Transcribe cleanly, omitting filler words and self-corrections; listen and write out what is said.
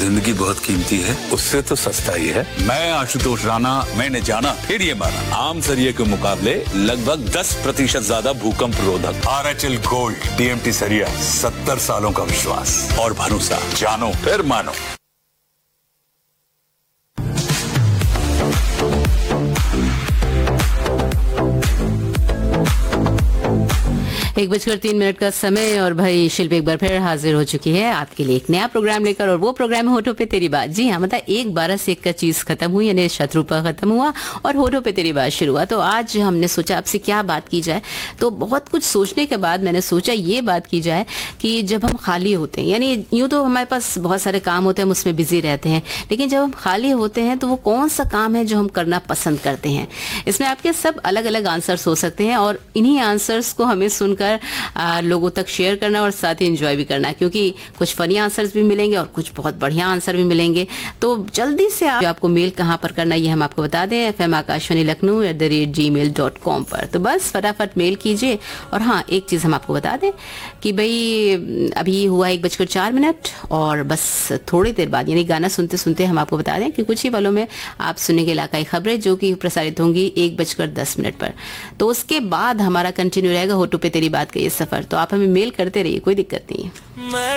जिंदगी बहुत कीमती है, उससे तो सस्ता ही है। मैं आशुतोष राणा, मैंने जाना फिर ये माना, आम सरिये के मुकाबले लगभग 10% ज्यादा भूकंप रोधक। RHL गोल्ड TMT सरिया, 70 सालों का विश्वास और भरोसा, जानो फिर मानो। 1:03 का समय और भाई शिल्पी एक बार फिर हाजिर हो चुकी है आपके लिए एक नया प्रोग्राम लेकर, और वो प्रोग्राम है होठों पे तेरी बात। जी हाँ, मतलब एक 12 से 1 का चीज खत्म हुई, यानी शत्रुपा खत्म हुआ और होठों पे तेरी बात शुरू हुआ। तो आज हमने सोचा आपसे क्या बात की जाए, तो बहुत कुछ सोचने के बाद मैंने सोचा ये बात की जाए कि जब हम खाली होते हैं, यानी यूं तो हमारे पास बहुत सारे काम होते हैं, हम उसमें बिजी रहते हैं, लेकिन जब हम खाली होते हैं तो वो कौन सा काम है जो हम करना पसंद करते हैं। इसमें आपके सब अलग अलग आंसर्स हो सकते हैं और इन्हीं आंसर्स को हमें सुनकर लोगों तक शेयर करना और साथ ही एंजॉय भी करना, क्योंकि कुछ फनी आंसर्स भी मिलेंगे और कुछ बहुत बढ़िया आंसर भी मिलेंगे। तो जल्दी से आपको मेल कहाँ पर करना ये हम आपको बता दें, fmakashvani.lakhnu@gmail.com पर। तो बस फटाफट मेल कीजिए। और हाँ, एक चीज़ हम आपको बता दें कि भाई अभी हुआ 1:04 और बस थोड़ी देर बाद, यानी गाना सुनते सुनते हम आपको बता दें कि कुछ ही पलों में आप सुनेंगे इलाकाई खबरें, जो कि प्रसारित होंगी 1:10 पर। तो उसके बाद हमारा कंटिन्यू रहेगा होठों पे तेरी बात का ये सफर। तो आप हमें मेल करते रहिए, कोई दिक्कत नहीं है।